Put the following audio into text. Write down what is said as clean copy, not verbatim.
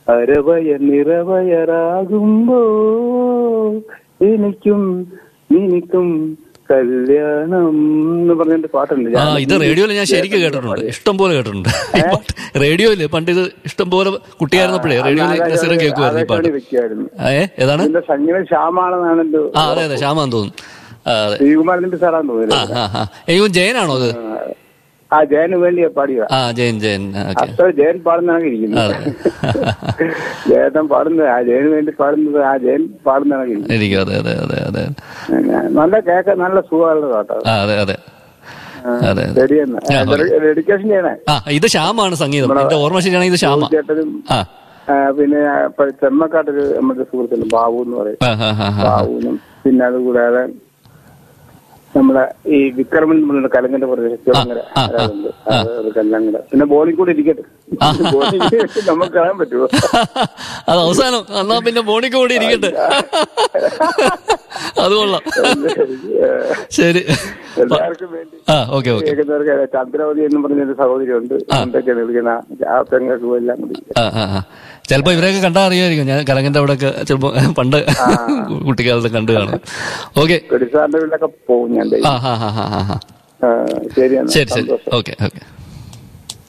അരവയർ നിറവയറാകുമ്പോ എനിക്കും നിനക്കും കല്യാണം എന്ന് പറഞ്ഞിട്ട് പാട്ടുണ്ട്. ഇത് റേഡിയോയിൽ ഞാൻ ശരിക്കും കേട്ടിട്ടുണ്ട്, ഇഷ്ടം പോലെ കേട്ടിട്ടുണ്ട് ഈ പാട്ട്. റേഡിയോയില് പണ്ട് ഇത് ഇഷ്ടം പോലെ കുട്ടിയായിരുന്നപ്പോഴേ റേഡിയോയിൽ സ്ഥിരം കേൾക്കുമായിരുന്നു ഈ പാട്ട്. ഏതാണ്? സംഗീതം ശ്യാമാണെന്നാണല്ലോ. അതെ അതെ, ശ്യാമാന്ന് തോന്നുന്നു. ശ്രീകുമാരന്റെ സാറാന്ന് തോന്നുന്നു. എനിക്ക് ജയനാണോ അത്? ആ ജയന് വേണ്ടിയാ പാടിയ. ജയൻ അത്ര ജയൻ പാടുന്നതാണ് ഇരിക്കുന്നത്. ജയൻ പാടുന്നത് ആ ജയന് വേണ്ടി പാടുന്നത്, ആ ജയൻ പാടുന്നതാണ് ഇരിക്കും. അതെ അതെ അതെ അതെ, നല്ല കേൾക്കാൻ നല്ല സുഖമുള്ള പാട്ടോ. അതെ അതെ ശരിയെന്നാ ഡെഡിക്കേഷൻ ചെയ്യണേ. ഇത് ശ്യാമാണ് സംഗീതം, എന്റെ ഓർമ്മ ശരിയാണെങ്കിൽ ഇത് ശ്യാമ. പിന്നെ ചെമ്മക്കാട്ടൊരു നമ്മുടെ സുഹൃത്തുണ്ട് ബാബു എന്ന് പറയും, ബാബുവിനും പിന്നെ അതുകൂടാതെ നമ്മളെ ഈ വിക്രമൻ കലങ്ങന്റെ പ്രദേശത്ത് കല്ലങ്ങര പിന്നെ ബോളിൽ കൂടെ ഇരിക്കട്ടെ. നമുക്ക് കാണാൻ പറ്റുമോ? അത് അവസാനം എന്നാ പിന്നെ ബോണിൽ കൂടെ ഇരിക്കട്ടെ. അത് കൊള്ളാം. ശരി, എല്ലാവർക്കും വേണ്ടി. ചന്ദ്രവതി എന്ന് പറഞ്ഞൊരു സഹോദരിയുണ്ട്, എന്തൊക്കെ വിളിക്കുന്ന ആ പെങ്ങൾക്കും എല്ലാം കൂടി. ചിലപ്പോ ഇവരെയൊക്കെ കണ്ടാ അറിയായിരിക്കും, ഞാൻ കലങ്ങന്റെ അവിടെ ഒക്കെ ചിലപ്പോ പണ്ട് കുട്ടിക്കാലത്ത് കണ്ടു കാണും. ഓക്കെ, വീട്ടിലൊക്കെ പോകും ഞാൻ. ശരി ശരി, ഓക്കെ ഓക്കെ.